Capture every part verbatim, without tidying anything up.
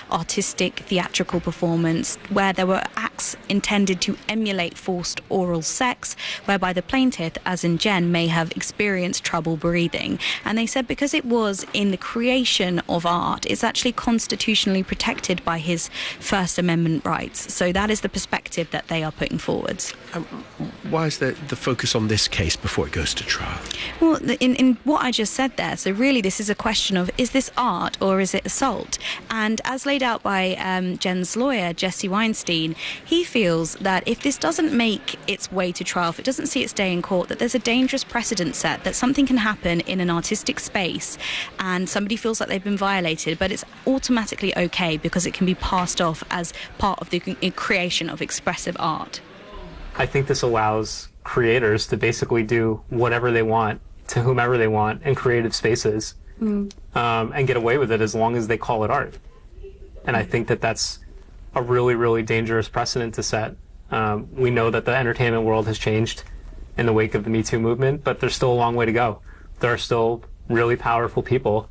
artistic theatrical performance where there were acts intended to emulate forced oral sex, whereby the plaintiff, as in Jen, may have experienced trouble breathing. And they said because it was in the creation of art, it's actually constitutionally protected by his First Amendment rights. So that is the perspective that they are putting forward. Um, why is the, the focus on this case before it goes to trial? Well, in, in what I just said there, so really this is a question of, is this art or is it assault? And as laid out by um, Jen's lawyer, Jesse Weinstein, he feels that if this doesn't make its way to trial, if it doesn't see its day in court, that there's a dangerous precedent set, that something can happen in an artistic space and somebody feels like they've been violated, but it's automatically okay because it can be passed off as part of the creation of expressive art. I think this allows creators to basically do whatever they want to whomever they want in creative spaces, mm. um, and get away with it as long as they call it art. And I think that that's a really, really dangerous precedent to set. Um, we know that the entertainment world has changed in the wake of the Me Too movement, but there's still a long way to go. There are still really powerful people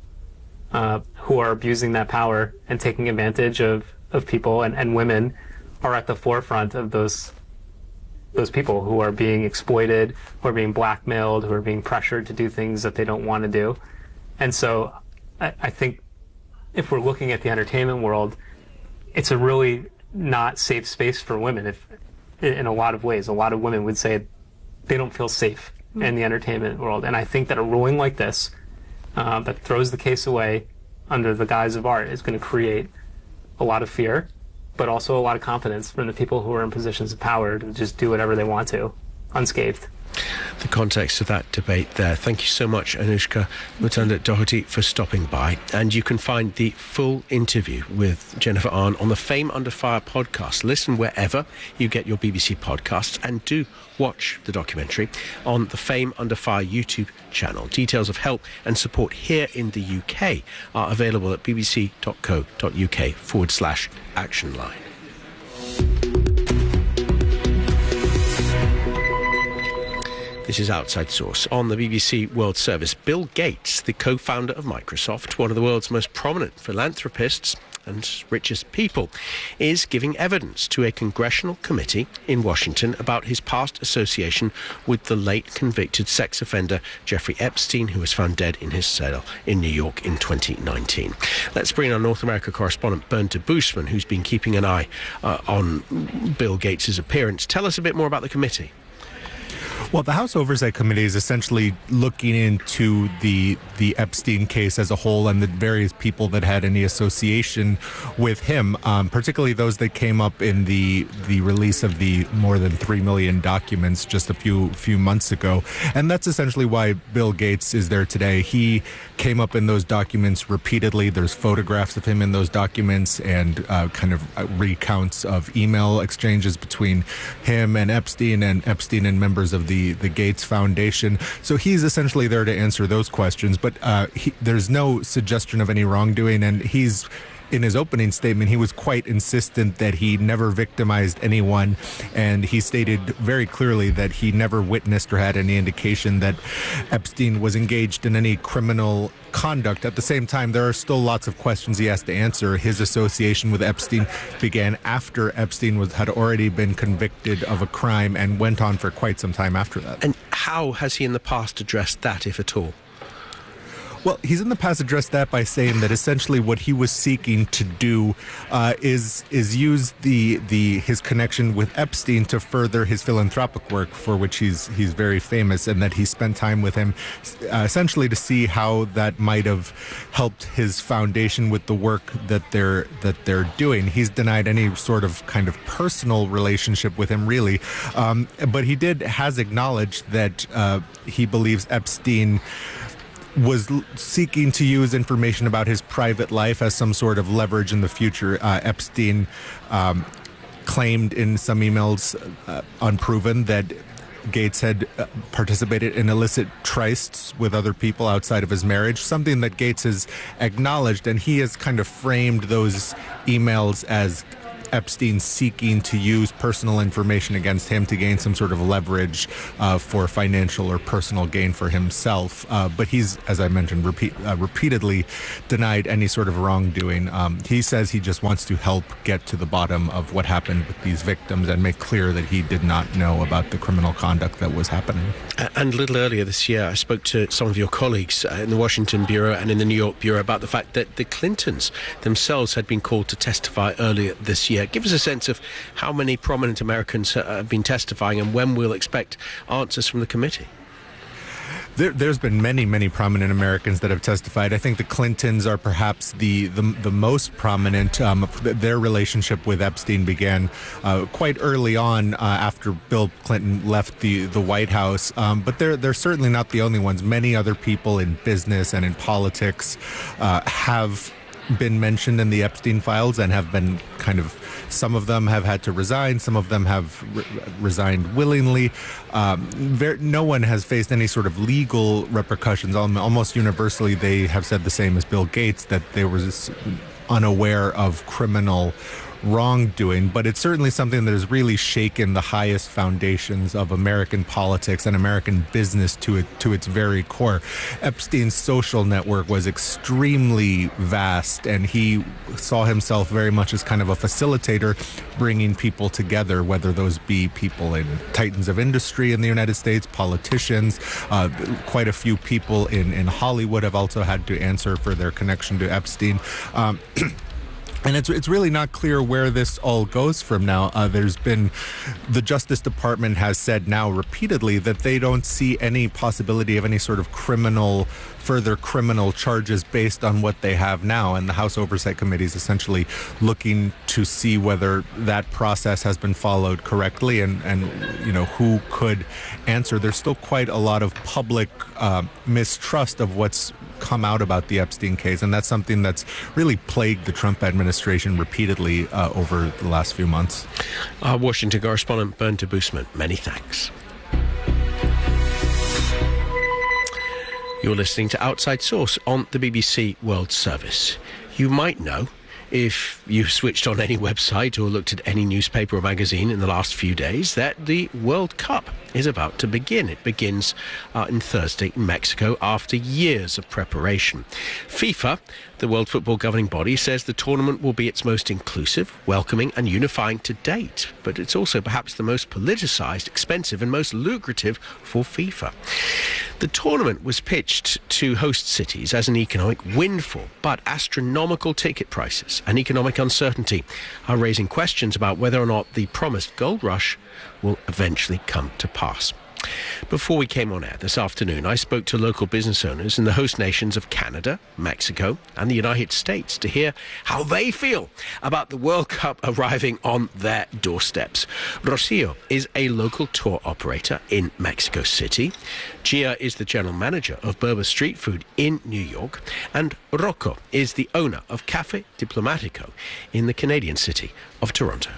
uh, who are abusing that power and taking advantage of, of people, and, and women are at the forefront of those those people who are being exploited, who are being blackmailed, who are being pressured to do things that they don't want to do. And so I, I think if we're looking at the entertainment world, it's a really not safe space for women. If, in a lot of ways, a lot of women would say they don't feel safe mm. in the entertainment world. And I think that a ruling like this uh, that throws the case away under the guise of art is going to create a lot of fear, but also a lot of confidence from the people who are in positions of power to just do whatever they want to, unscathed. The context of that debate there. Thank you so much, Anushka Mutanda-Doherty, for stopping by. And you can find the full interview with Jennifer Ahn on the Fame Under Fire podcast. Listen wherever you get your B B C podcasts, and do watch the documentary on the Fame Under Fire YouTube channel. Details of help and support here in the U K are available at bbc.co.uk forward slash action line. This is Outside Source on the B B C World Service. Bill Gates, the co-founder of Microsoft, one of the world's most prominent philanthropists and richest people, is giving evidence to a congressional committee in Washington about his past association with the late convicted sex offender Jeffrey Epstein, who was found dead in his cell in New York in twenty nineteen. Let's bring our North America correspondent Bernd de Boosman, who's been keeping an eye uh, on Bill Gates' appearance. Tell us a bit more about the committee. Well, the House Oversight Committee is essentially looking into the the Epstein case as a whole and the various people that had any association with him, um, particularly those that came up in the the release of the more than three million documents just a few few months ago. And that's essentially why Bill Gates is there today. He came up in those documents repeatedly. There's photographs of him in those documents and uh, kind of recounts of email exchanges between him and Epstein and Epstein and members of the the Gates Foundation. So he's essentially there to answer those questions, but uh, he, there's no suggestion of any wrongdoing, and he's in his opening statement, he was quite insistent that he never victimized anyone, and he stated very clearly that he never witnessed or had any indication that Epstein was engaged in any criminal conduct. At the same time, there are still lots of questions he has to answer. His association with Epstein began after Epstein was had already been convicted of a crime and went on for quite some time after that. And how has he in the past addressed that, if at all? Well, he's in the past addressed that by saying that essentially what he was seeking to do uh, is is use the the his connection with Epstein to further his philanthropic work, for which he's he's very famous, and that he spent time with him uh, essentially to see how that might have helped his foundation with the work that they're that they're doing. He's denied any sort of kind of personal relationship with him, really, um, but he did has acknowledged that uh, he believes Epstein was seeking to use information about his private life as some sort of leverage in the future. Uh, Epstein um, claimed in some emails, uh, unproven, that Gates had uh, participated in illicit trysts with other people outside of his marriage, something that Gates has acknowledged, and he has kind of framed those emails as Epstein seeking to use personal information against him to gain some sort of leverage uh, for financial or personal gain for himself. Uh, but he's, as I mentioned, repeat, uh, repeatedly denied any sort of wrongdoing. Um, he says he just wants to help get to the bottom of what happened with these victims and make clear that he did not know about the criminal conduct that was happening. And a little earlier this year, I spoke to some of your colleagues uh, in the Washington Bureau and in the New York Bureau about the fact that the Clintons themselves had been called to testify earlier this year. Give us a sense of how many prominent Americans uh, have been testifying and when we'll expect answers from the committee. There, there's been many, many prominent Americans that have testified. I think the Clintons are perhaps the the, the most prominent. Um, their relationship with Epstein began uh, quite early on uh, after Bill Clinton left the, the White House. Um, but they're, they're certainly not the only ones. Many other people in business and in politics uh, have been mentioned in the Epstein files and have been kind of, some of them have had to resign, some of them have re- resigned willingly. Um, there, no one has faced any sort of legal repercussions. Almost universally, they have said the same as Bill Gates, that they were unaware of criminal wrongdoing, but it's certainly something that has really shaken the highest foundations of American politics and American business to it to its very core. Epstein's social network was extremely vast, and he saw himself very much as kind of a facilitator, bringing people together, whether those be people in titans of industry in the United States, politicians, uh, quite a few people in, in Hollywood have also had to answer for their connection to Epstein. Um, And it's it's really not clear where this all goes from now. Uh, there's been, the Justice Department has said now repeatedly that they don't see any possibility of any sort of criminal, further criminal charges based on what they have now. And the House Oversight Committee is essentially looking to see whether that process has been followed correctly and, and you know, who could answer. There's still quite a lot of public uh, mistrust of what's come out about the Epstein case, and that's something that's really plagued the Trump administration repeatedly uh, over the last few months. Our Washington correspondent Bernd Debusman, many thanks. You're listening to Outside Source on the B B C World Service. You might know, if you switched on any website or looked at any newspaper or magazine in the last few days, that the World Cup is about to begin. It begins uh, on Thursday in Mexico after years of preparation. FIFA, the World Football governing body, says the tournament will be its most inclusive, welcoming and unifying to date. But it's also perhaps the most politicised, expensive and most lucrative for FIFA. The tournament was pitched to host cities as an economic windfall, but astronomical ticket prices and economic uncertainty are raising questions about whether or not the promised gold rush will eventually come to pass. Before we came on air this afternoon, I spoke to local business owners in the host nations of Canada, Mexico and the United States to hear how they feel about the World Cup arriving on their doorsteps. Rocio is a local tour operator in Mexico City. Gia is the general manager of Berber Street Food in New York. And Rocco is the owner of Cafe Diplomatico in the Canadian city of Toronto.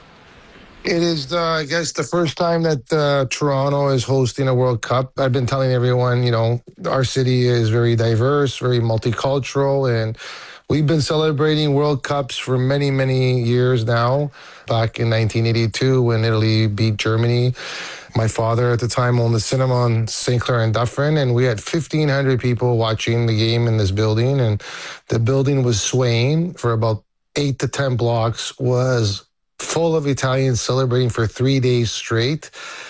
It is, uh, I guess, the first time that uh, Toronto is hosting a World Cup. I've been telling everyone, you know, our city is very diverse, very multicultural, and we've been celebrating World Cups for many, many years now. Back in nineteen eighty-two, when Italy beat Germany, my father at the time owned the cinema on Saint Clair and Dufferin, and we had fifteen hundred people watching the game in this building, and the building was swaying for about eight to ten blocks, was full of Italians celebrating for three days straight.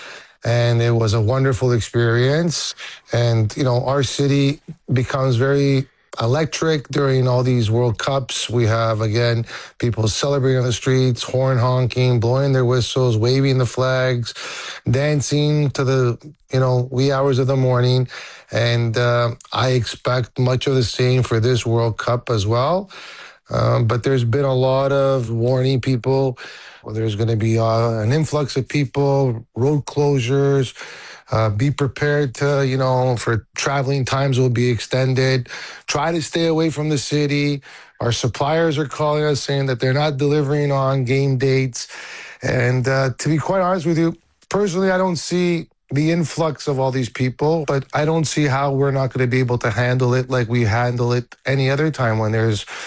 And it was a wonderful experience. And, you know, our city becomes very electric during all these World Cups. We have, again, people celebrating on the streets, horn honking, blowing their whistles, waving the flags, dancing to the, you know, wee hours of the morning. And uh, I expect much of the same for this World Cup as well. Um, but there's been a lot of warning people. Well, there's going to be uh, an influx of people, road closures. Uh, be prepared to, you know, for traveling times will be extended. Try to stay away from the city. Our suppliers are calling us saying that they're not delivering on game dates. And uh, to be quite honest with you, personally, I don't see the influx of all these people, but I don't see how we're not going to be able to handle it like we handle it any other time when there's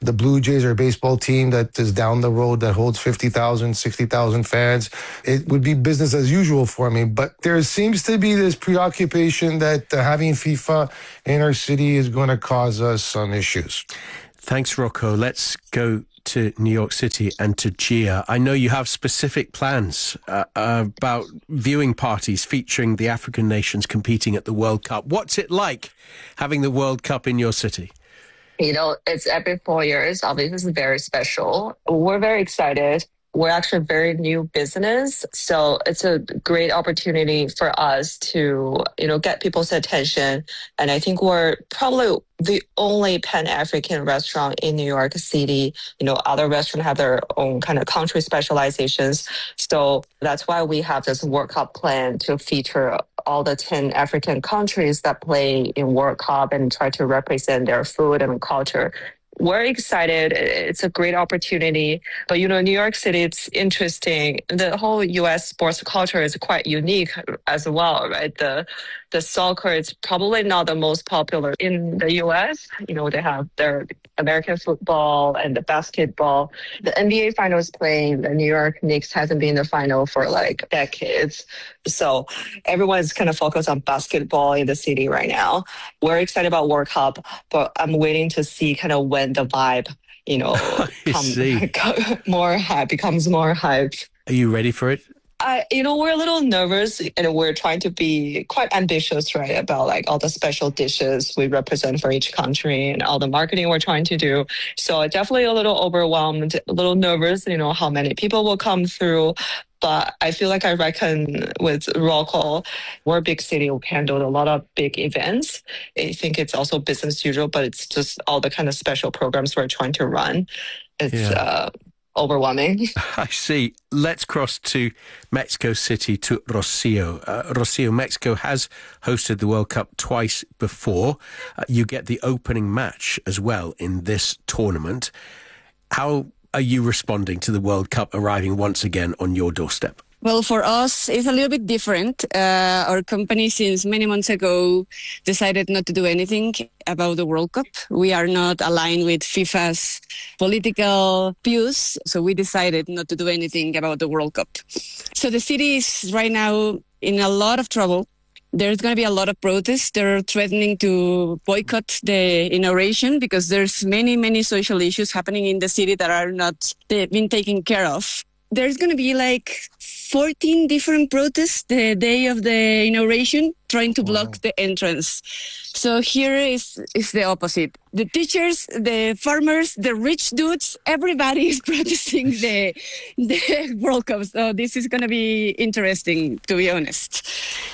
The Blue Jays are a baseball team that is down the road that holds fifty thousand, sixty thousand fans. It would be business as usual for me. But there seems to be this preoccupation that uh, having FIFA in our city is going to cause us some issues. Thanks, Rocco. Let's go to New York City and to Gia. I know you have specific plans uh, about viewing parties featuring the African nations competing at the World Cup. What's it like having the World Cup in your city? You know, it's every four years. Obviously, it's very special. We're very excited. We're actually a very new business. So it's a great opportunity for us to, you know, get people's attention. And I think we're probably the only Pan-African restaurant in New York City. You know, other restaurants have their own kind of country specializations. So that's why we have this World Cup plan to feature all the ten African countries that play in World Cup and try to represent their food and culture. We're excited. It's a great opportunity. But, you know, New York City, it's interesting. The whole U S sports culture is quite unique as well, right? The the soccer is probably not the most popular in the U S. You know, they have their American football and the basketball. The N B A finals playing, the New York Knicks hasn't been in the final for like decades. So everyone's kind of focused on basketball in the city right now. We're excited about World Cup, but I'm waiting to see kind of when the vibe, you know, come, more hype, becomes more hype. Are you ready for it? I, you know, we're a little nervous and we're trying to be quite ambitious, right, about like all the special dishes we represent for each country and all the marketing we're trying to do. So definitely a little overwhelmed, a little nervous, you know, how many people will come through. But I feel like I reckon with Rocco, we're a big city. We've handled a lot of big events. I think it's also business as usual, but it's just all the kind of special programs we're trying to run. It's yeah. uh, overwhelming. I see. Let's cross to Mexico City, to Rocio. Uh, Rocio, Mexico has hosted the World Cup twice before. Uh, you get the opening match as well in this tournament. How are you responding to the World Cup arriving once again on your doorstep? Well, for us, it's a little bit different. Uh, our company, since many months ago, decided not to do anything about the World Cup. We are not aligned with FIFA's political views, so we decided not to do anything about the World Cup. So the city is right now in a lot of trouble. There's going to be a lot of protests. They're threatening to boycott the inauguration because there's many, many social issues happening in the city that are not being taken care of. There's going to be like fourteen different protests the day of the inauguration trying to block wow. the entrance. So here is, is the opposite. The teachers, the farmers, the rich dudes, everybody is protesting the, the World Cup. So this is going to be interesting, to be honest.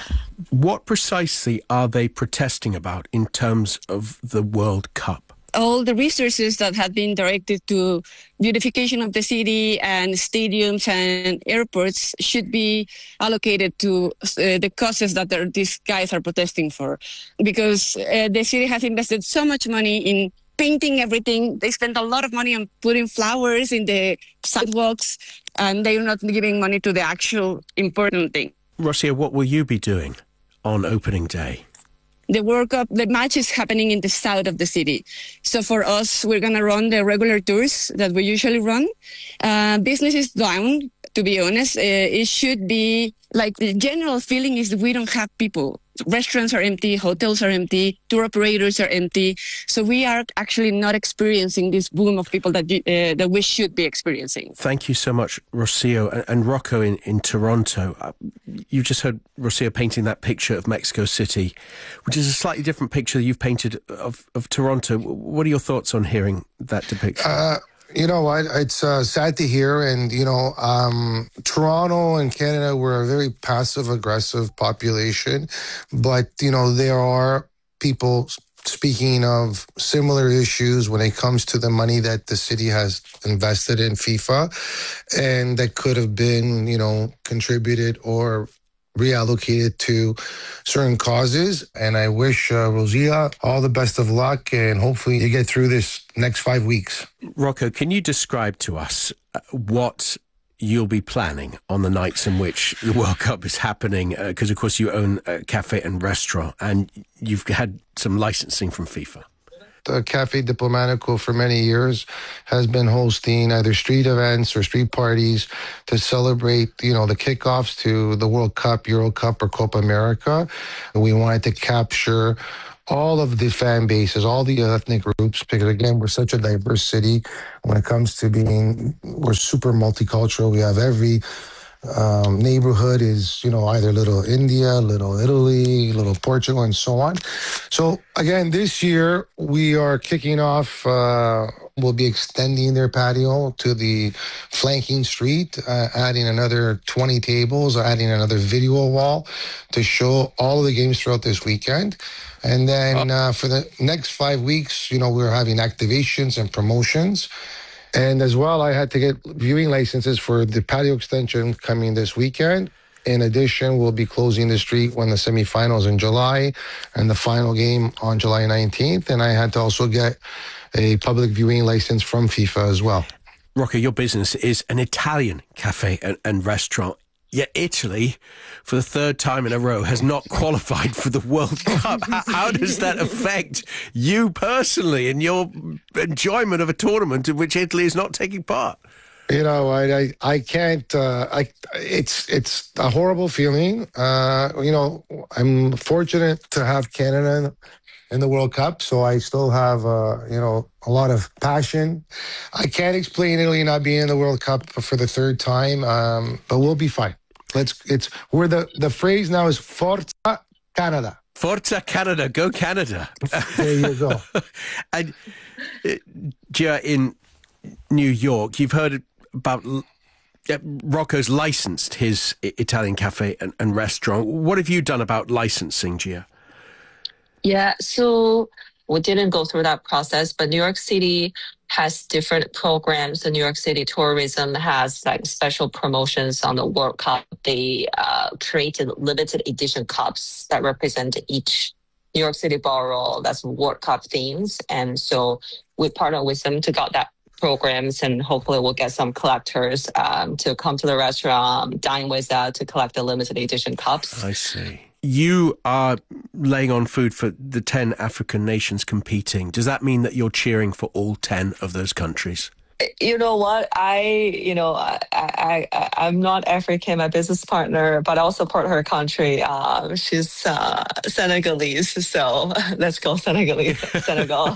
What precisely are they protesting about in terms of the World Cup? All the resources that had been directed to beautification of the city and stadiums and airports should be allocated to uh, the causes that these guys are protesting for. Because uh, the city has invested so much money in painting everything. They spent a lot of money on putting flowers in the sidewalks, and they're not giving money to the actual important thing. Rocio, what will you be doing on opening day? The World Cup, the match is happening in the south of the city. So for us, we're going to run the regular tours that we usually run. Uh, business is down, to be honest. Uh, it should be like the general feeling is that we don't have people. Restaurants are empty, hotels are empty, tour operators are empty. So we are actually not experiencing this boom of people that uh, that we should be experiencing. Thank you so much, Rocio. And, and Rocco in, in Toronto, uh, you just heard Rocio painting that picture of Mexico City, which is a slightly different picture you've painted of, of Toronto. What are your thoughts on hearing that depiction? Uh, You know what? It's uh, sad to hear. And, you know, um, Toronto and Canada, we're a very passive-aggressive population. But, you know, there are people speaking of similar issues when it comes to the money that the city has invested in FIFA and that could have been, you know, contributed or reallocated to certain causes. And I wish uh, Rosia all the best of luck, and hopefully you get through this next five weeks. Rocco, can you describe to us what you'll be planning on the nights in which the World Cup is happening? Because, uh, of course, you own a cafe and restaurant, and you've had some licensing from FIFA. uh, Cafe Diplomatico for many years has been hosting either street events or street parties to celebrate, you know, the kickoffs to the World Cup, Euro Cup, or Copa America. We wanted to capture all of the fan bases, all the ethnic groups, because again, we're such a diverse city when it comes to being, we're super multicultural. We have every um, neighborhood is, you know, either Little India, Little Italy, Little Portugal, and so on. So again, this year we are kicking off, uh, we'll be extending their patio to the flanking street, uh, adding another twenty tables, adding another video wall to show all of the games throughout this weekend. And then uh, for the next five weeks, you know, we're having activations and promotions. And as well, I had to get viewing licenses for the patio extension coming this weekend. In addition, we'll be closing the street when the semifinals in July and the final game on July nineteenth. And I had to also get a public viewing license from FIFA as well. Rocco, your business is an Italian cafe and, and restaurant. Yet Italy, for the third time in a row, has not qualified for the World Cup. How, how does that affect you personally and your enjoyment of a tournament in which Italy is not taking part? You know, I I, I can't. Uh, I it's it's a horrible feeling. Uh, you know, I'm fortunate to have Canada in the World Cup, so I still have uh, you know a lot of passion. I can't explain Italy not being in the World Cup for the third time, um, but we'll be fine. Let's. It's where the the phrase now is Forza Canada. Forza Canada, go Canada. There you go. And uh, Gia, in New York, you've heard about uh, Rocco's licensed his Italian cafe and, and restaurant. What have you done about licensing, Gia? Yeah, so we didn't go through that process, but New York City has different programs. The New York City Tourism has like special promotions on the World Cup. They uh, created limited edition cups that represent each New York City borough that's World Cup themes. And so we partner with them to get that programs, and hopefully we'll get some collectors um, to come to the restaurant, dine with us to collect the limited edition cups. I see. You are laying on food for the ten African nations competing. Does that mean that you're cheering for all ten of those countries? You know what? I, you know, I, I, I, I'm not African, my business partner, but I also support her country. Um, she's uh, Senegalese, so let's go Senegalese, Senegal.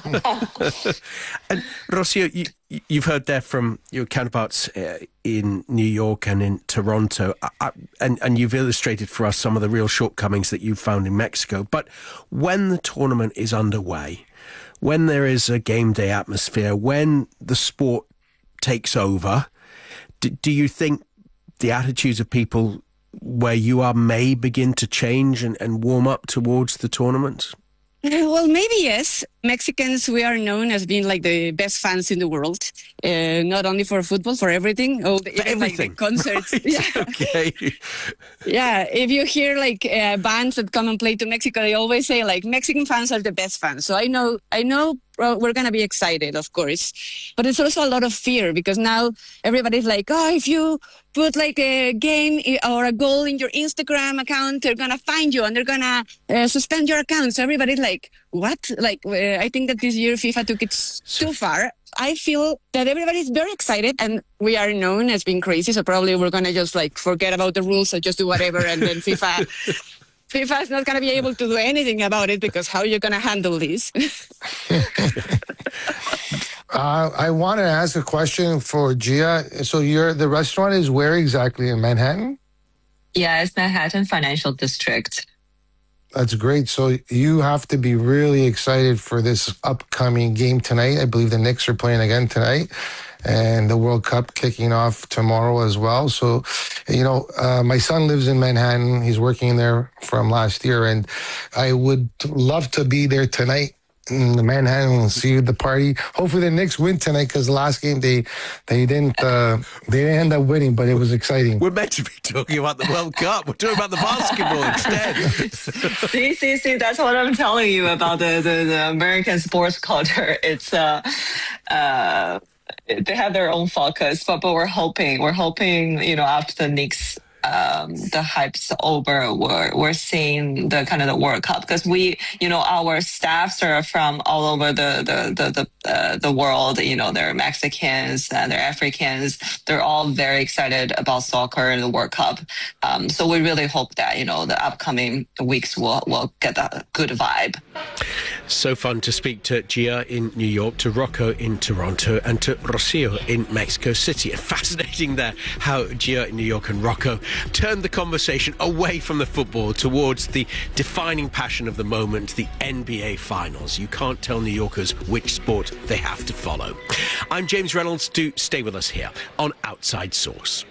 And Rocio, you, you've heard there from your counterparts uh, in New York and in Toronto, I, I, and, and you've illustrated for us some of the real shortcomings that you've found in Mexico. But when the tournament is underway, when there is a game day atmosphere, when the sport takes over, do, do you think the attitudes of people where you are may begin to change and, and warm up towards the tournament? Well, maybe yes. Mexicans, we are known as being like the best fans in the world, uh, not only for football, for everything. Oh, for even everything. Like the concerts. Right. Yeah. Okay. Yeah, if you hear like uh, bands that come and play to Mexico, they always say like Mexican fans are the best fans. So I know, I know uh, we're going to be excited, of course, but it's also a lot of fear because now everybody's like, oh, if you put like a game or a goal in your Instagram account, they're going to find you and they're going to uh, suspend your account. So everybody's like, what? Like, uh, I think that this year FIFA took it too far. I feel that everybody's very excited and we are known as being crazy. So probably we're going to just like forget about the rules or just do whatever. And then FIFA, FIFA is not going to be able to do anything about it because how are you going to handle this? uh, I want to ask a question for Gia. So you're, the restaurant is where exactly in Manhattan? Yeah, it's Manhattan Financial District. That's great. So you have to be really excited for this upcoming game tonight. I believe the Knicks are playing again tonight and the World Cup kicking off tomorrow as well. So, you know, uh, my son lives in Manhattan. He's working there from last year, and I would love to be there tonight in Manhattan and see the party. Hopefully the Knicks win tonight because the last game they they didn't uh, they didn't end up winning, but it was exciting. We're meant to be talking about the World Cup. We're talking about the basketball instead. see, see, see. That's what I'm telling you about the, the, the American sports culture. It's uh, uh, they have their own focus, but but we're hoping we're hoping you know after the Knicks um, the hype's over, we're, we're seeing the kind of the World Cup, because we, you know, our staffs are from all over the, the, the, the, uh, the world. You know, they're Mexicans, uh, they're Africans. They're all very excited about soccer and the World Cup. Um, so we really hope that, you know, the upcoming weeks will, will get a good vibe. So fun to speak to Gia in New York, to Rocco in Toronto, and to Rocio in Mexico City. And fascinating there how Gia in New York and Rocco turned the conversation away from the football towards the defining passion of the moment, the N B A Finals. You can't tell New Yorkers which sport they have to follow. I'm James Reynolds. Do stay with us here on Outside Source.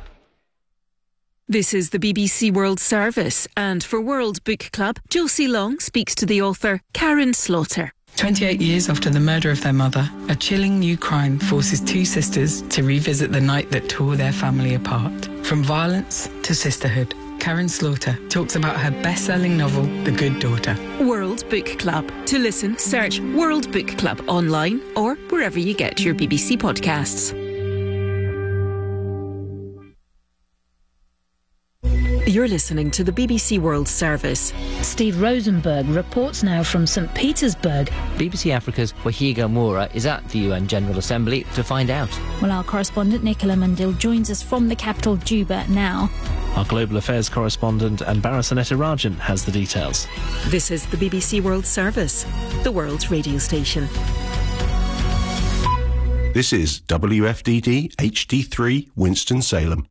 This is the B B C World Service, and for World Book Club, Josie Long speaks to the author Karin Slaughter. twenty-eight years after the murder of their mother, a chilling new crime forces two sisters to revisit the night that tore their family apart. From violence to sisterhood, Karin Slaughter talks about her best-selling novel, The Good Daughter. World Book Club. To listen, search World Book Club online or wherever you get your B B C podcasts. You're listening to the B B C World Service. Steve Rosenberg reports now from St Petersburg. B B C Africa's Wahiga Moura is at the U N General Assembly to find out. Well, our correspondent Nicola Mundil joins us from the capital, Juba, now. Our global affairs correspondent Anbara Rajan has the details. This is the B B C World Service, the world's radio station. This is W F D D H D three Winston-Salem.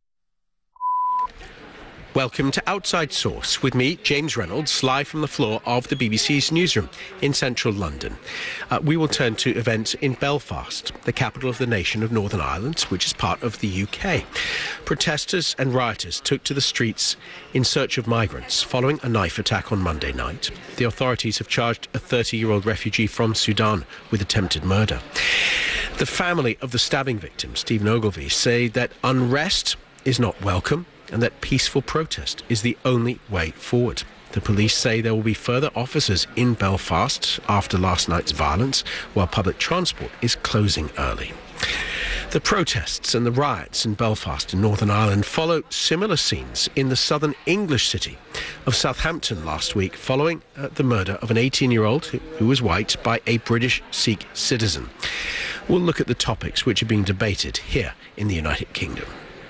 Welcome to Outside Source with me, James Reynolds, live from the floor of the B B C's newsroom in central London. Uh, we will turn to events in Belfast, the capital of the nation of Northern Ireland, which is part of the U K. Protesters and rioters took to the streets in search of migrants following a knife attack on Monday night. The authorities have charged a thirty-year-old refugee from Sudan with attempted murder. The family of the stabbing victim, Stephen Ogilvie, say that unrest is not welcome and that peaceful protest is the only way forward. The police say there will be further officers in Belfast after last night's violence, while public transport is closing early. The protests and the riots in Belfast in Northern Ireland follow similar scenes in the southern English city of Southampton last week, following uh, the murder of an eighteen-year-old who, who was white by a British Sikh citizen. We'll look at the topics which are being debated here in the United Kingdom.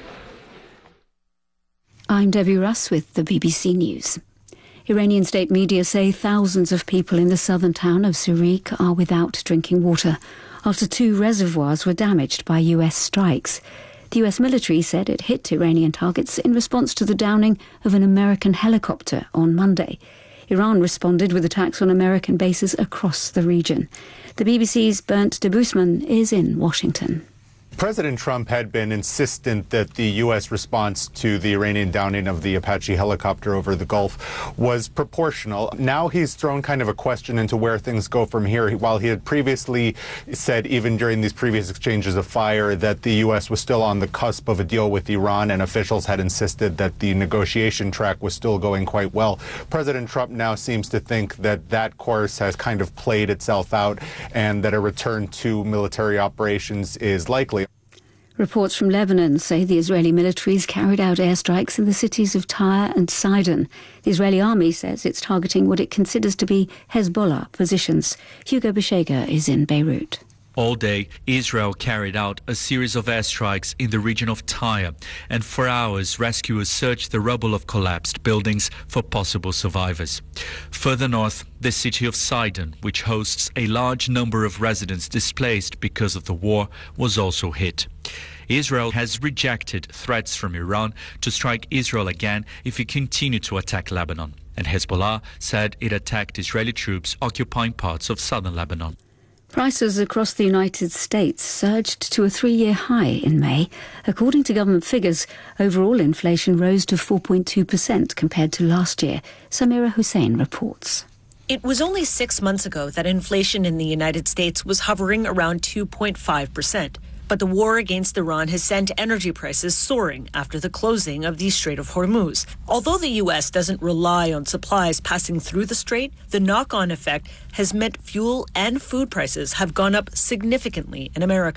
I'm Debbie Russ with the B B C News. Iranian state media say thousands of people in the southern town of Surik are without drinking water after two reservoirs were damaged by U S strikes. The U S military said it hit Iranian targets in response to the downing of an American helicopter on Monday. Iran responded with attacks on American bases across the region. The B B C's Bernd de Boesman is in Washington. President Trump had been insistent that the U S response to the Iranian downing of the Apache helicopter over the Gulf was proportional. Now he's thrown kind of a question into where things go from here. While he had previously said, even during these previous exchanges of fire, that the U S was still on the cusp of a deal with Iran, and officials had insisted that the negotiation track was still going quite well, President Trump now seems to think that that course has kind of played itself out and that a return to military operations is likely. Reports from Lebanon say the Israeli militaries carried out airstrikes in the cities of Tyre and Sidon. The Israeli army says it's targeting what it considers to be Hezbollah positions. Hugo Beshega is in Beirut. All day, Israel carried out a series of airstrikes in the region of Tyre, and for hours rescuers searched the rubble of collapsed buildings for possible survivors. Further north, the city of Sidon, which hosts a large number of residents displaced because of the war, was also hit. Israel has rejected threats from Iran to strike Israel again if it continued to attack Lebanon, and Hezbollah said it attacked Israeli troops occupying parts of southern Lebanon. Prices across the United States surged to a three-year high in May. According to government figures, overall inflation rose to four point two percent compared to last year. Samira Hussein reports. It was only six months ago that inflation in the United States was hovering around two point five percent. But the war against Iran has sent energy prices soaring after the closing of the Strait of Hormuz. Although the U S doesn't rely on supplies passing through the strait, the knock-on effect has meant fuel and food prices have gone up significantly in America.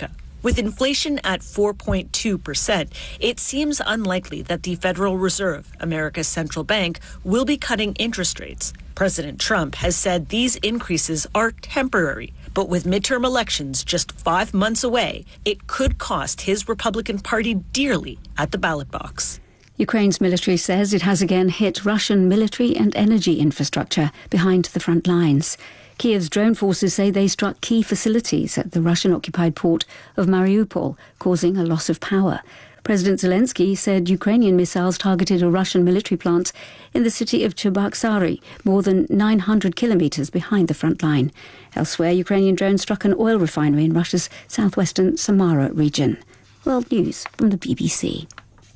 With inflation at four point two percent, it seems unlikely that the Federal Reserve, America's central bank, will be cutting interest rates. President Trump has said these increases are temporary, but with midterm elections just five months away, it could cost his Republican Party dearly at the ballot box. Ukraine's military says it has again hit Russian military and energy infrastructure behind the front lines. Kiev's drone forces say they struck key facilities at the Russian-occupied port of Mariupol, causing a loss of power. President Zelensky said Ukrainian missiles targeted a Russian military plant in the city of Cheboksary, more than nine hundred kilometres behind the front line. Elsewhere, Ukrainian drones struck an oil refinery in Russia's southwestern Samara region. World News from the B B C.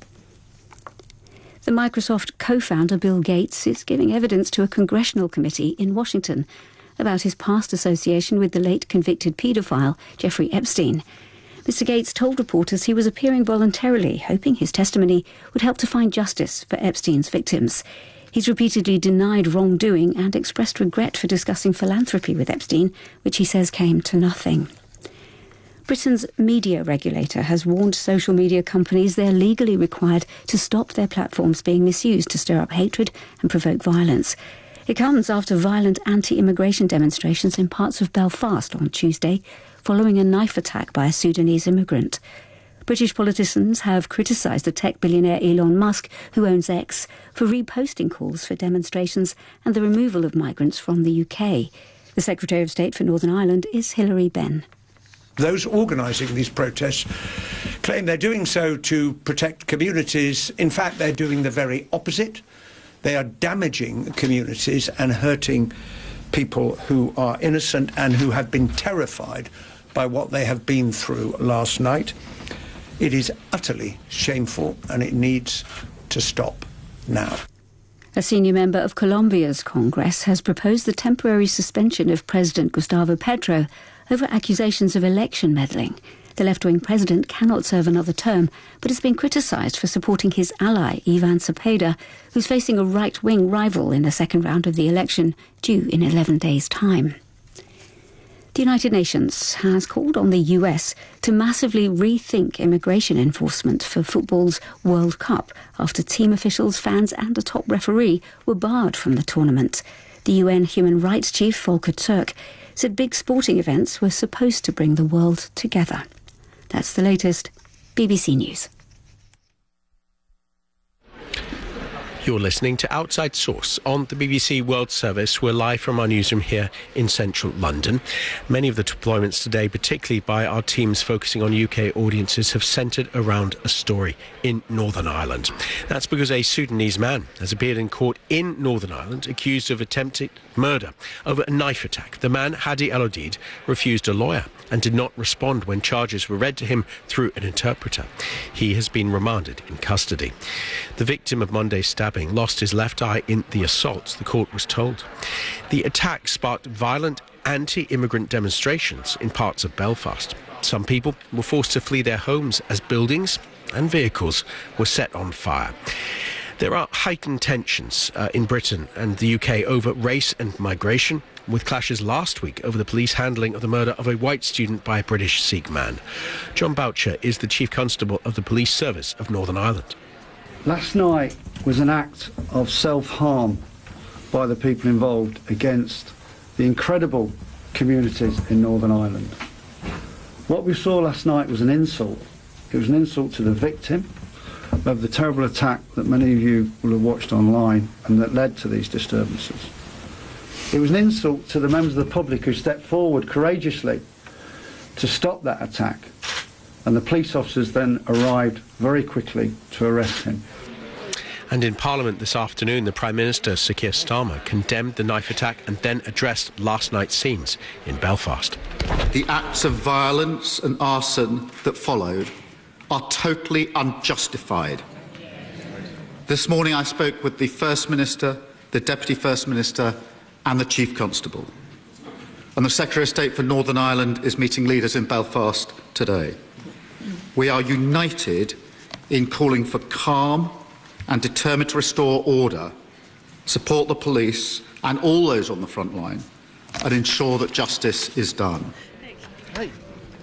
The Microsoft co-founder Bill Gates is giving evidence to a congressional committee in Washington about his past association with the late convicted paedophile Jeffrey Epstein. Mister Gates told reporters he was appearing voluntarily, hoping his testimony would help to find justice for Epstein's victims. He's repeatedly denied wrongdoing and expressed regret for discussing philanthropy with Epstein, which he says came to nothing. Britain's media regulator has warned social media companies they're legally required to stop their platforms being misused to stir up hatred and provoke violence. It comes after violent anti-immigration demonstrations in parts of Belfast on Tuesday, following a knife attack by a Sudanese immigrant. British politicians have criticised the tech billionaire Elon Musk, who owns X, for reposting calls for demonstrations and the removal of migrants from the U K. The Secretary of State for Northern Ireland is Hilary Benn. Those organising these protests claim they're doing so to protect communities. In fact, they're doing the very opposite. They are damaging communities and hurting people who are innocent and who have been terrified by what they have been through last night. It is utterly shameful and it needs to stop now. A senior member of Colombia's Congress has proposed the temporary suspension of President Gustavo Petro over accusations of election meddling. The left-wing president cannot serve another term, but has been criticised for supporting his ally, Ivan Cepeda, who's facing a right-wing rival in the second round of the election, due in eleven days' time. The United Nations has called on the U S to massively rethink immigration enforcement for football's World Cup after team officials, fans and a top referee were barred from the tournament. The U N Human Rights Chief, Volker Turk, said big sporting events were supposed to bring the world together. That's the latest. B B C News. You're listening to Outside Source on the B B C World Service. We're live from our newsroom here in central London. Many of the deployments today, particularly by our teams focusing on U K audiences, have centred around a story in Northern Ireland. That's because a Sudanese man has appeared in court in Northern Ireland accused of attempted murder over a knife attack. The man, Hadi El-Odid, refused a lawyer and did not respond when charges were read to him through an interpreter. He has been remanded in custody. The victim of Monday's stabbing lost his left eye in the assault, the court was told. The attack sparked violent anti-immigrant demonstrations in parts of Belfast. Some people were forced to flee their homes as buildings and vehicles were set on fire. There are heightened tensions uh, in Britain and the U K over race and migration, with clashes last week over the police handling of the murder of a white student by a British Sikh man. John Boucher is the Chief Constable of the Police Service of Northern Ireland. Last night was an act of self-harm by the people involved against the incredible communities in Northern Ireland. What we saw last night was an insult. It was an insult to the victim of the terrible attack that many of you will have watched online and that led to these disturbances. It was an insult to the members of the public who stepped forward courageously to stop that attack, and the police officers then arrived very quickly to arrest him. And in Parliament this afternoon, the Prime Minister, Sir Keir Starmer, condemned the knife attack and then addressed last night's scenes in Belfast. The acts of violence and arson that followed are totally unjustified. This morning I spoke with the First Minister, the Deputy First Minister and the Chief Constable. And the Secretary of State for Northern Ireland is meeting leaders in Belfast today. We are united in calling for calm and determined to restore order, support the police and all those on the front line, and ensure that justice is done.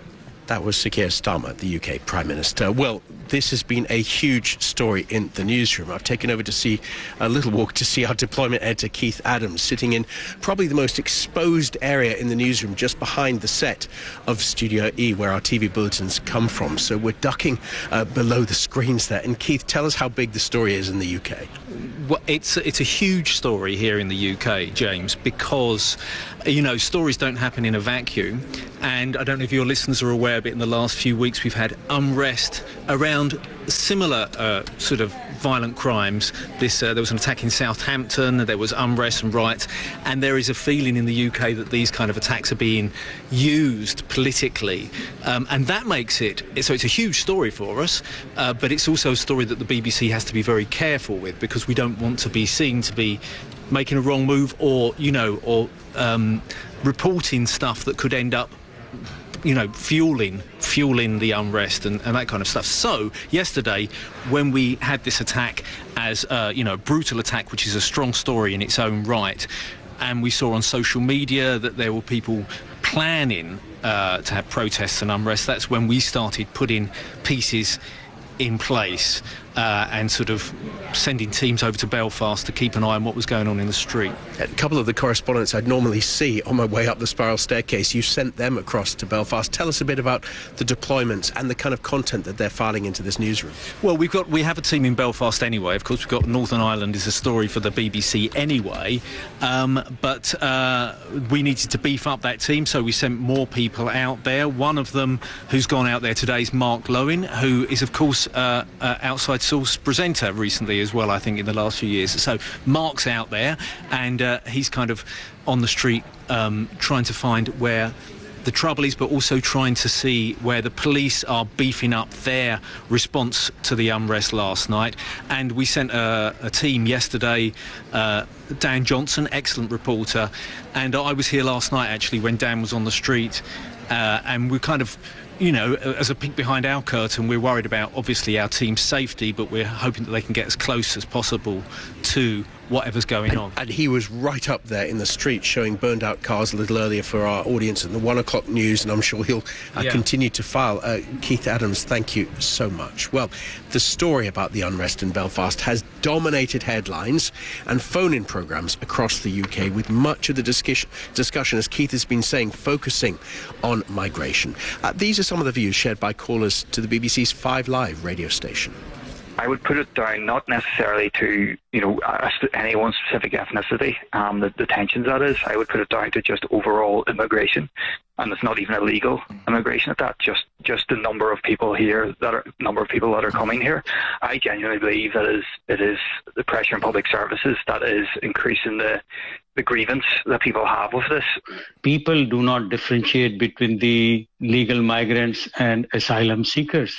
That was Sir Keir Starmer, the U K Prime Minister. Well, this has been a huge story in the newsroom. I've taken over to see a little walk to see our deployment editor, Keith Adams, sitting in probably the most exposed area in the newsroom, just behind the set of Studio E, where our T V bulletins come from. So we're ducking uh, below the screens there. And Keith, tell us how big the story is in the U K. Well, it's it's a huge story here in the U K, James, because, you know, stories don't happen in a vacuum. And I don't know if your listeners are aware, but in the last few weeks we've had unrest around similar uh, sort of violent crimes. This uh, there was an attack in Southampton, there was unrest and riots, and there is a feeling in the U K that these kind of attacks are being used politically, um, and that makes it so it's a huge story for us, uh, but it's also a story that the B B C has to be very careful with, because we don't want to be seen to be making a wrong move, or you know, or um, reporting stuff that could end up, you know, fueling fueling the unrest and, and that kind of stuff. So yesterday, when we had this attack as uh, you know, a brutal attack, which is a strong story in its own right, and we saw on social media that there were people planning uh, to have protests and unrest, that's when we started putting pieces in place uh, and sort of sending teams over to Belfast to keep an eye on what was going on in the street. A couple of the correspondents I'd normally see on my way up the spiral staircase, you sent them across to Belfast. Tell us a bit about the deployments and the kind of content that they're filing into this newsroom. Well, we've got we have a team in Belfast anyway. Of course, we've got Northern Ireland is a story for the B B C anyway, um, but uh, we needed to beef up that team, so we sent more people out there. One of them who's gone out there today is Mark Lowen, who is, of course, uh, uh, Outside Source presenter recently as well, I think, in the last few years. So Mark's out there, and uh, he's kind of on the street um, trying to find where the trouble is, but also trying to see where the police are beefing up their response to the unrest last night. And we sent a, a team yesterday, uh, Dan Johnson, excellent reporter, and I was here last night actually when Dan was on the street, uh, and we kind of, you know, as a peek behind our curtain, we're worried about, obviously, our team's safety, but we're hoping that they can get as close as possible to whatever's going and, on. And he was right up there in the street showing burned out cars a little earlier for our audience at the one o'clock news, and I'm sure he'll uh, yeah. continue to file. Uh, Keith Adams, thank you so much. Well, the story about the unrest in Belfast has dominated headlines and phone-in programmes across the U K, with much of the discussion, discussion, as Keith has been saying, focusing on migration. Uh, these are some of the views shared by callers to the B B C's Five Live radio station. I would put it down not necessarily to, you know, any one specific ethnicity, um, the, the tensions that is. I would put it down to just overall immigration, and it's not even illegal immigration at that. Just just the number of people here that are number of people that are coming here. I genuinely believe that is it is the pressure on public services that is increasing the the grievance that people have with this. People do not differentiate between the legal migrants and asylum seekers.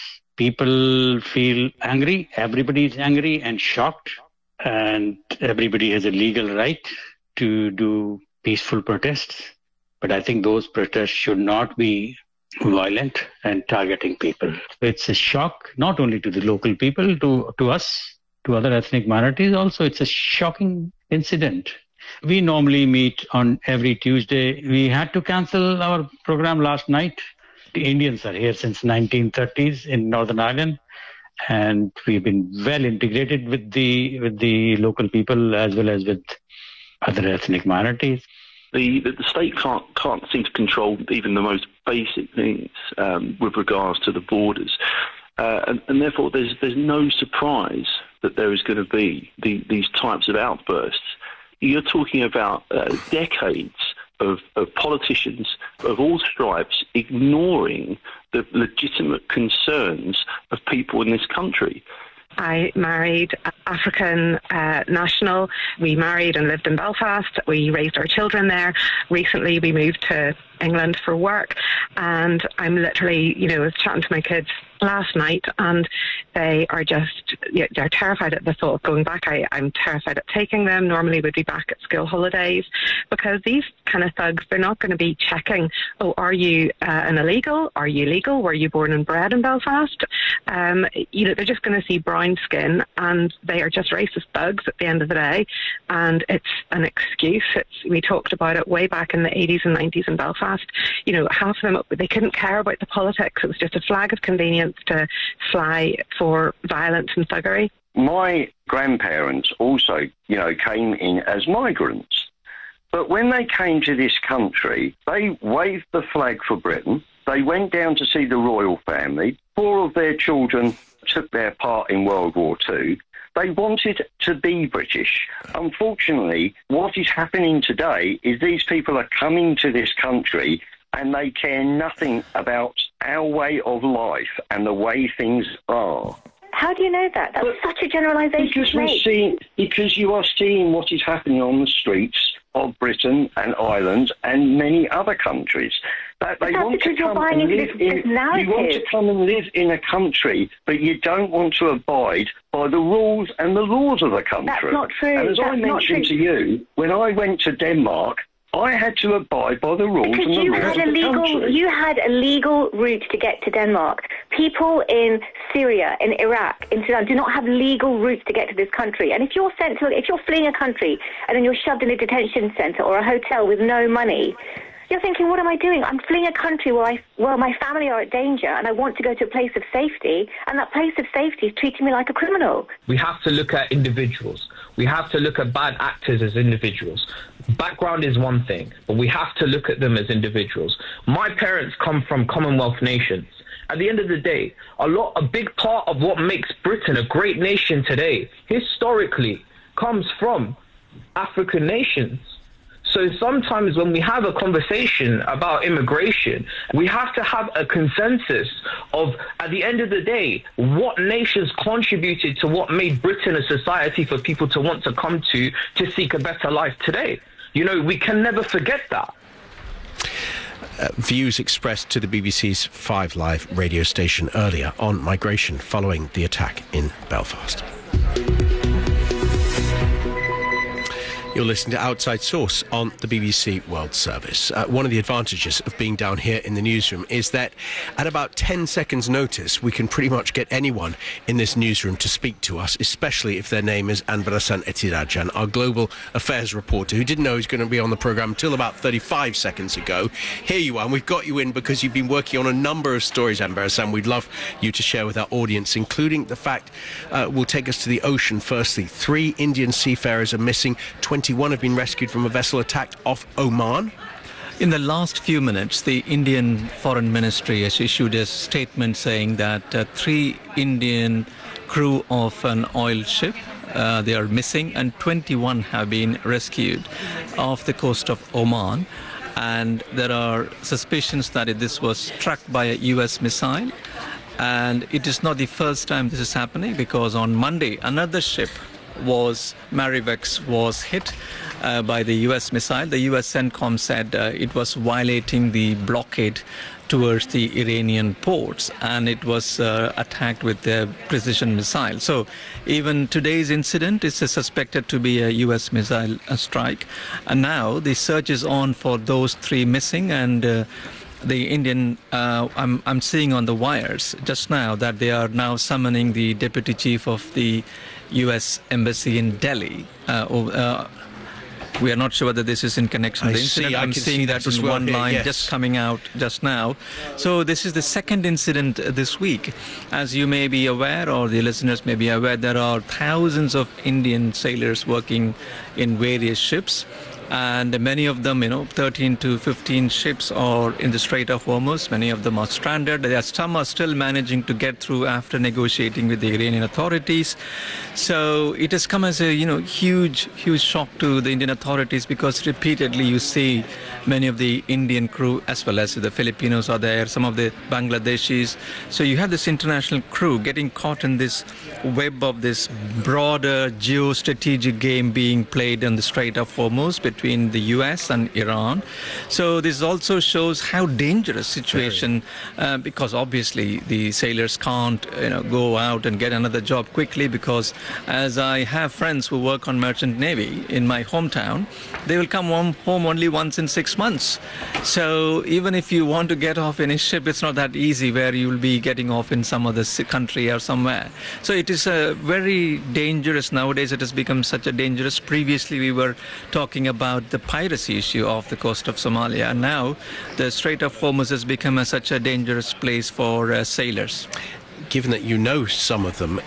People feel angry, everybody is angry and shocked, and everybody has a legal right to do peaceful protests. But I think those protests should not be violent and targeting people. It's a shock, not only to the local people, to, to us, to other ethnic minorities also. It's a shocking incident. We normally meet on every Tuesday. We had to cancel our program last night. The Indians are here since nineteen thirties in Northern Ireland, and we've been well integrated with the with the local people as well as with other ethnic minorities. The, the state can't can't seem to control even the most basic things um, with regards to the borders, uh, and, and therefore there's there's no surprise that there is going to be the, these types of outbursts. You're talking about uh, decades Of, of politicians of all stripes ignoring the legitimate concerns of people in this country. I married an African uh, national. We married and lived in Belfast. We raised our children there. Recently, we moved to England for work, and I'm literally, you know, I was chatting to my kids last night, and they are just, yeah, they're terrified at the thought of going back. I, I'm terrified at taking them. Normally we'd be back at school holidays, because these kind of thugs, they're not going to be checking, oh, are you uh, an illegal? Are you legal? Were you born and bred in Belfast? Um, you know, they're just going to see brown skin, and they are just racist thugs at the end of the day, and it's an excuse. It's, we talked about it way back in the eighties and nineties in Belfast. Belfast. You know, half of them, they couldn't care about the politics. It was just a flag of convenience to fly for violence and thuggery. My grandparents also, you know, came in as migrants. But when they came to this country, they waved the flag for Britain. They went down to see the royal family. Four of their children took their part in World War Two. They wanted to be British. Unfortunately, what is happening today is these people are coming to this country and they care nothing about our way of life and the way things are. How do you know that? That was such a generalisation. Because we're seeing, because you are seeing what is happening on the streets of Britain and Ireland and many other countries. That they want to come and live in, you want to come and live in a country, but you don't want to abide by the rules and the laws of the country. That's not true. And as That's I mentioned to you, when I went to Denmark, I had to abide by the rules because and the you laws had of a the legal, country. You had a legal route to get to Denmark. People in Syria, in Iraq, in Sudan do not have legal routes to get to this country. And if you're sent to, if you're fleeing a country and then you're shoved in a detention centre or a hotel with no money, you're thinking, what am I doing? I'm fleeing a country where, I, where my family are at danger and I want to go to a place of safety, and that place of safety is treating me like a criminal. We have to look at individuals. We have to look at bad actors as individuals. Background is one thing, but we have to look at them as individuals. My parents come from Commonwealth nations. At the end of the day, a lot, a big part of what makes Britain a great nation today, historically, comes from African nations. So sometimes when we have a conversation about immigration, we have to have a consensus of, at the end of the day, what nations contributed to what made Britain a society for people to want to come to to seek a better life today. You know, we can never forget that. Uh, views expressed to the B B C's Five Live radio station earlier on migration following the attack in Belfast. You're listening to Outside Source on the B B C World Service. Uh, one of the advantages of being down here in the newsroom is that at about ten seconds notice, we can pretty much get anyone in this newsroom to speak to us, especially if their name is Anbarasan Ethirajan, our global affairs reporter, who didn't know he was going to be on the programme until about thirty-five seconds ago. Here you are, and we've got you in because you've been working on a number of stories, Anbarasan. We'd love you to share with our audience, including the fact uh, will take us to the ocean. Firstly, three Indian seafarers are missing. twenty-one have been rescued from a vessel attacked off Oman. In the last few minutes, the Indian Foreign Ministry has issued a statement saying that uh, three Indian crew of an oil ship, uh, they are missing, and twenty-one have been rescued off the coast of Oman. And there are suspicions that this was struck by a U S missile. And it is not the first time this is happening, because on Monday, another ship was Marivex was hit uh, by the U S missile. The U S CENTCOM said uh, it was violating the blockade towards the Iranian ports, and it was uh, attacked with a precision missile. So even today's incident is suspected to be a U S missile strike. And now the search is on for those three missing, and uh, the Indian, uh, I'm, I'm seeing on the wires just now that they are now summoning the deputy chief of the U S Embassy in Delhi. Uh, uh, we are not sure whether this is in connection with the incident. See, I'm seeing that in well one here, line yes. just coming out just now. So this is the second incident this week. As you may be aware, or the listeners may be aware, there are thousands of Indian sailors working in various ships. And many of them, you know, thirteen to fifteen ships are in the Strait of Hormuz. Many of them are stranded. There are, some are still managing to get through after negotiating with the Iranian authorities. So it has come as a, you know, huge, huge shock to the Indian authorities, because repeatedly you see many of the Indian crew, as well as the Filipinos are there, some of the Bangladeshis. So you have this international crew getting caught in this web of this broader geostrategic game being played in the Strait of Hormuz between the U S and Iran. So this also shows how dangerous situation, uh, because obviously the sailors can't, you know, go out and get another job quickly, because as I have friends who work on merchant navy in my hometown, they will come home, home only once in six months. So even if you want to get off in a ship, it's not that easy, where you will be getting off in some other country or somewhere. So it is a very dangerous nowadays. It has become such a dangerous. Previously we were talking about about the piracy issue off the coast of Somalia. And now the Strait of Hormuz has become a, such a dangerous place for uh, sailors. Given that you know some of them,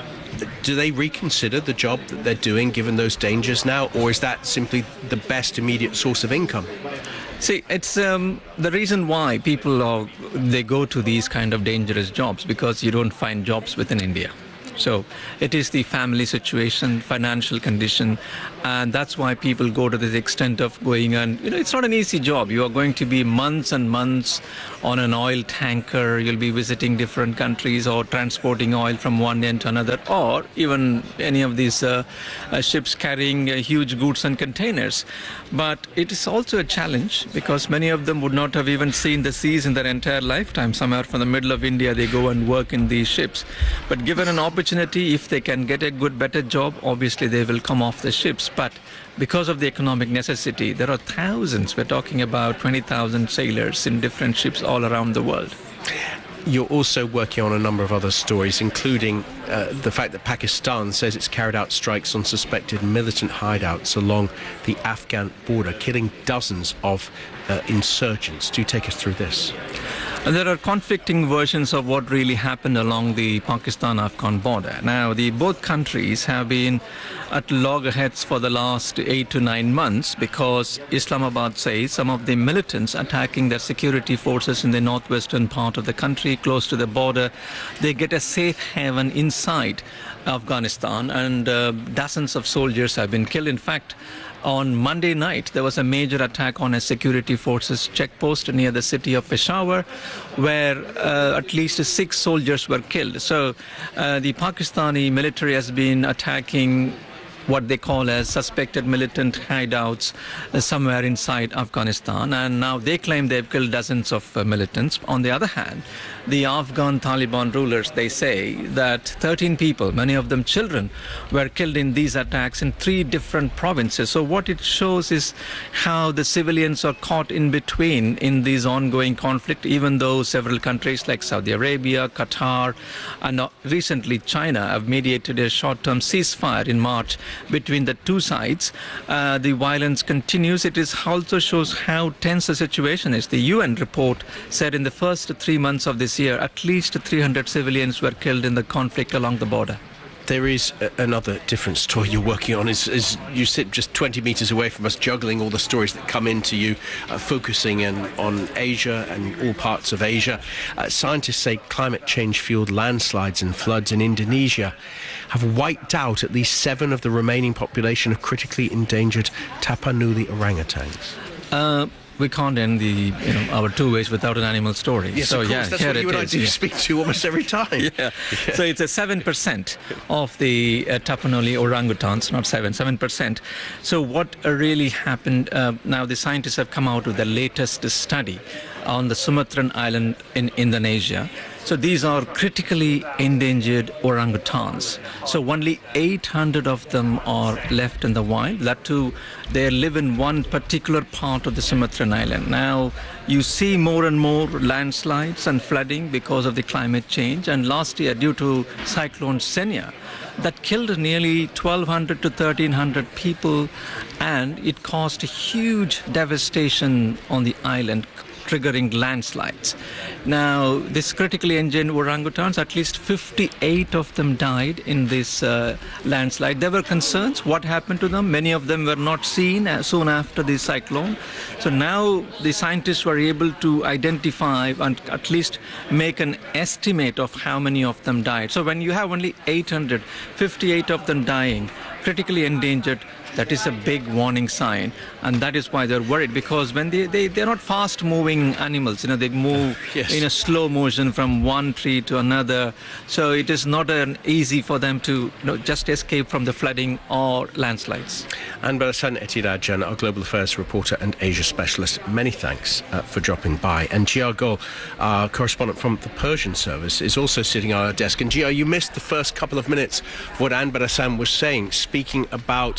do they reconsider the job that they're doing given those dangers now, or is that simply the best immediate source of income? See, it's um, the reason why people are, they go to these kind of dangerous jobs, because you don't find jobs within India. So it is the family situation, financial condition, and that's why people go to the extent of going. And you know, it's not an easy job. You are going to be months and months on an oil tanker. You'll be visiting different countries or transporting oil from one end to another, or even any of these uh, uh, ships carrying uh, huge goods and containers. But it is also a challenge, because many of them would not have even seen the seas in their entire lifetime. Somewhere from the middle of India, they go and work in these ships. But given an opportunity, if they can get a good, better job, obviously they will come off the ships. But because of the economic necessity, there are thousands, we're talking about twenty thousand sailors in different ships all around the world. You're also working on a number of other stories, including uh, the fact that Pakistan says it's carried out strikes on suspected militant hideouts along the Afghan border, killing dozens of uh, insurgents. Do take us through this. And there are conflicting versions of what really happened along the Pakistan-Afghan border. Now, the both countries have been at loggerheads for the last eight to nine months because Islamabad says some of the militants attacking their security forces in the northwestern part of the country, close to the border, they get a safe haven inside Afghanistan, and uh, dozens of soldiers have been killed. In fact, on Monday night, there was a major attack on a security forces checkpost near the city of Peshawar, where uh, at least six soldiers were killed. So uh, the Pakistani military has been attacking what they call as suspected militant hideouts uh, somewhere inside Afghanistan, and now they claim they've killed dozens of uh, militants. On the other hand, the Afghan Taliban rulers, they say that thirteen people, many of them children, were killed in these attacks in three different provinces. So what it shows is how the civilians are caught in between in these ongoing conflict, even though several countries like Saudi Arabia, Qatar, and recently China have mediated a short-term ceasefire in March between the two sides. Uh, the violence continues. It is also shows how tense the situation is. The U N report said in the first three months of this year, at least three hundred civilians were killed in the conflict along the border. There is a, another different story you're working on. Is, is you sit just twenty metres away from us, juggling all the stories that come into you, uh, focusing in, on Asia and all parts of Asia. Uh, scientists say climate change-fueled landslides and floods in Indonesia have wiped out at least seven of the remaining population of critically endangered Tapanuli orangutans. Uh, We can't end the you know our two ways without an animal story. Yes, so of course. yeah, That's what you and I do yeah. speak to almost every time. yeah. yeah. So it's a seven percent of the uh, Tapanuli orangutans, not seven, seven percent. So what uh, really happened? Uh, now the scientists have come out with the latest study on the Sumatran island in Indonesia. So these are critically endangered orangutans. So only eight hundred of them are left in the wild. That too, they live in one particular part of the Sumatran island. Now, you see more and more landslides and flooding because of the climate change. And last year, due to Cyclone Senya, that killed nearly twelve hundred to thirteen hundred people, and it caused huge devastation on the island, triggering landslides. Now, this critically endangered orangutans, at least fifty-eight of them died in this uh, landslide. There were concerns what happened to them. Many of them were not seen soon after the cyclone. So now the scientists were able to identify and at least make an estimate of how many of them died. So when you have only eight hundred, fifty-eight of them dying, critically endangered, that is a big warning sign, and that is why they're worried, because when they, they, they're not fast-moving animals, you know, they move yes. in a slow motion from one tree to another, so it is not an easy for them to you know, just escape from the flooding or landslides. Anbarasan Ethirajan, our Global Affairs reporter and Asia specialist, many thanks uh, for dropping by. And Jia Gul, our correspondent from the Persian service, is also sitting on our desk. And Jia, you missed the first couple of minutes of what Anbarasan was saying, speaking about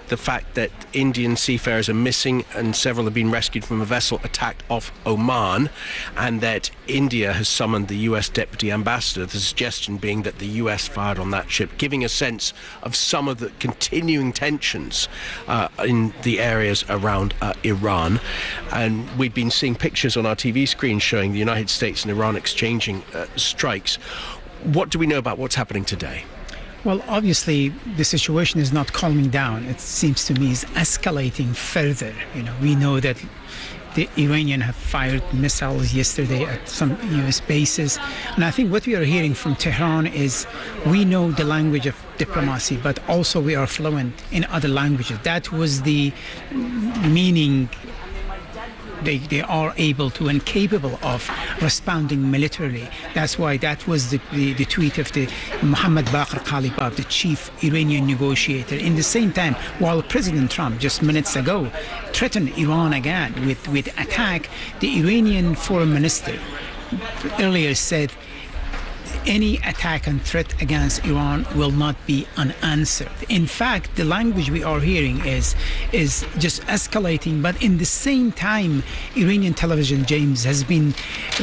the fact that Indian seafarers are missing and several have been rescued from a vessel attacked off Oman, and that India has summoned the U S Deputy Ambassador, the suggestion being that the U S fired on that ship, giving a sense of some of the continuing tensions uh, in the areas around uh, Iran. And we've been seeing pictures on our T V screen showing the United States and Iran exchanging uh, strikes. What do we know about what's happening today? Well, obviously, the situation is not calming down. It seems to me is escalating further. You know, we know that the Iranians have fired missiles yesterday at some U S bases. And I think what we are hearing from Tehran is we know the language of diplomacy, but also we are fluent in other languages. That was the meaning. They, they are able to and capable of responding militarily. That's why that was the, the, the tweet of the Mohammad Baqir Ghalibaf, the chief Iranian negotiator. In the same time, while President Trump just minutes ago threatened Iran again with, with attack, the Iranian foreign minister earlier said any attack and threat against Iran will not be unanswered. In fact, the language we are hearing is is just escalating, but in the same time, Iranian television, James, has been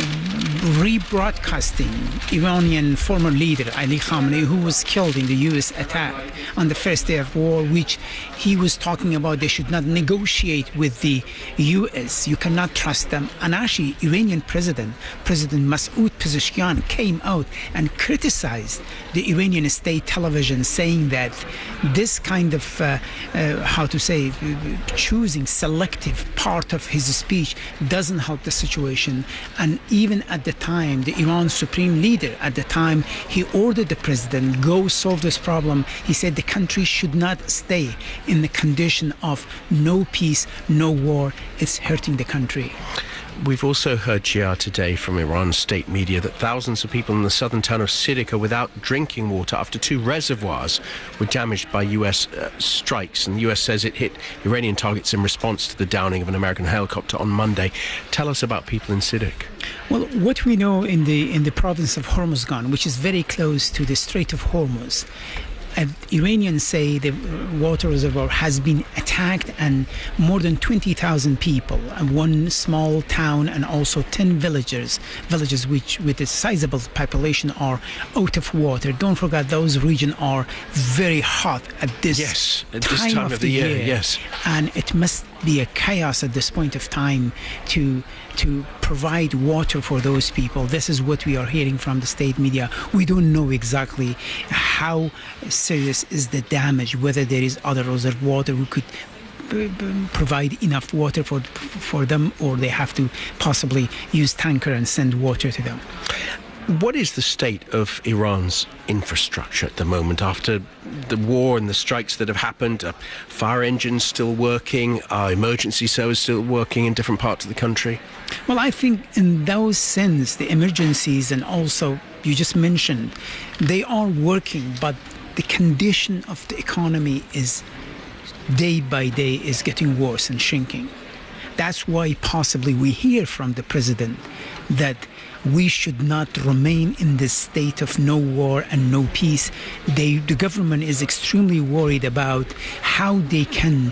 rebroadcasting Iranian former leader Ali Khamenei, who was killed in the U S attack on the first day of war, which he was talking about they should not negotiate with the U S. You cannot trust them. And actually, Iranian president, President Masoud Pezeshkian, came out and criticized the Iranian state television, saying that this kind of, uh, uh, how to say, choosing selective part of his speech doesn't help the situation. And even at the time, the Iran supreme leader at the time, he ordered the president, go solve this problem. He said the country should not stay in the condition of no peace, no war. It's hurting the country. We've also heard, Jia, today from Iran's state media that thousands of people in the southern town of Sidik are without drinking water after two reservoirs were damaged by U S uh, strikes. And the U S says it hit Iranian targets in response to the downing of an American helicopter on Monday. Tell us about people in Sidik. Well, what we know in the in the province of Hormuzgan, which is very close to the Strait of Hormuz, Uh, Iranians say the water reservoir has been attacked and more than twenty thousand people, and one small town and also ten villages, villages which with a sizable population are out of water. Don't forget those regions are very hot at this, yes, at time, this time of, of the, the year, year. Yes. And it must be a chaos at this point of time to to provide water for those people. This is what we are hearing from the state media. We don't know exactly how serious is the damage, whether there is other reservoir who could b- b- provide enough water for for them, or they have to possibly use tanker and send water to them. What is the state of Iran's infrastructure at the moment after the war and the strikes that have happened? Are fire engines still working? Are emergency services still working in different parts of the country? Well, I think in those sense, the emergencies and also you just mentioned, they are working, but the condition of the economy is day by day is getting worse and shrinking. That's why possibly we hear from the president that we should not remain in this state of no war and no peace. They, the government is extremely worried about how they can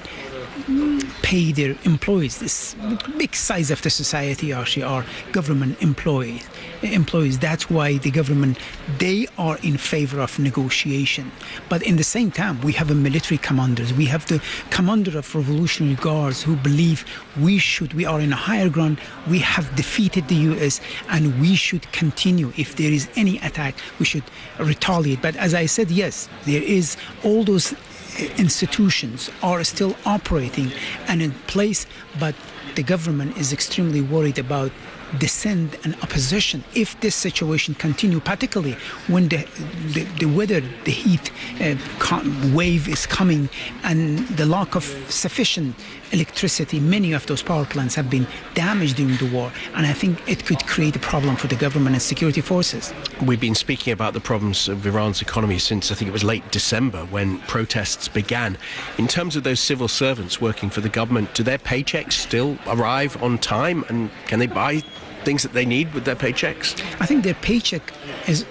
pay their employees. This big size of the society actually are government employees. Employees. That's why the government, they are in favor of negotiation. But in the same time, we have a military commanders. We have the commander of Revolutionary Guards who believe we should, we are in a higher ground. We have defeated the U S and we should continue. If there is any attack, we should retaliate. But as I said, yes, there is all those institutions are still operating and in place, but the government is extremely worried about dissent and opposition if this situation continue, particularly when the the, the weather, the heat uh, wave is coming and the lack of sufficient electricity. Many of those power plants have been damaged during the war, and I think it could create a problem for the government and security forces. We've been speaking about the problems of Iran's economy since I think it was late December when protests began. In terms of those civil servants working for the government, do their paychecks still arrive on time, and can they buy things that they need with their paychecks? I think their paycheck is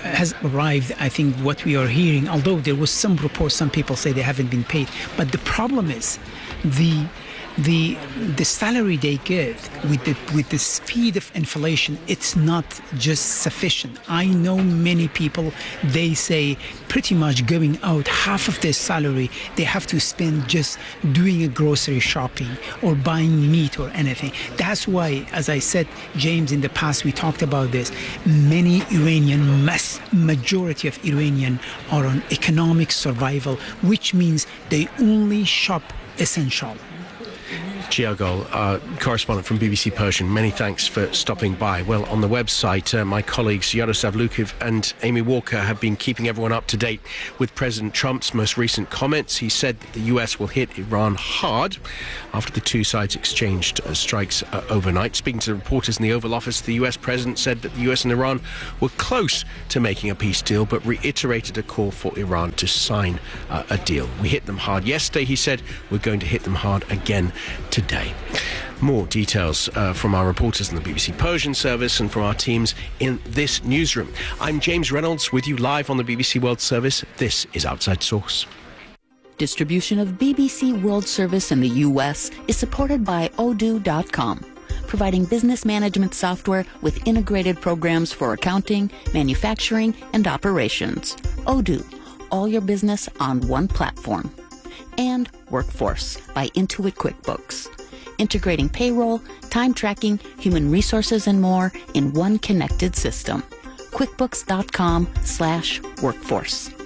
has arrived. I think what we are hearing, although there was some reports, some people say they haven't been paid, but the problem is the the the salary they get with the with the speed of inflation, it's not just sufficient. I know many people, they say pretty much going out half of their salary they have to spend just doing a grocery shopping or buying meat or anything. That's why, as I said, James, in the past we talked about this, many Iranian, mass majority of Iranian are on economic survival, which means they only shop essential. Giagol, uh, correspondent from B B C Persian, many thanks for stopping by. Well, on the website, uh, my colleagues Yaroslav Lukiv and Amy Walker have been keeping everyone up to date with President Trump's most recent comments. He said that the U S will hit Iran hard after the two sides exchanged uh, strikes uh, overnight. Speaking to reporters in the Oval Office, the U S president said that the U S and Iran were close to making a peace deal, but reiterated a call for Iran to sign uh, a deal. We hit them hard yesterday, he said. We're going to hit them hard again today. Today. More details uh, from our reporters in the B B C Persian service and from our teams in this newsroom. I'm James Reynolds with you live on the B B C World Service. This is Outside Source. Distribution of B B C World Service in the U S is supported by Odoo dot com, providing business management software with integrated programs for accounting, manufacturing, and operations. Odoo, all your business on one platform. And Workforce by Intuit QuickBooks, integrating payroll, time tracking, human resources, and more in one connected system. QuickBooks dot com slash workforce.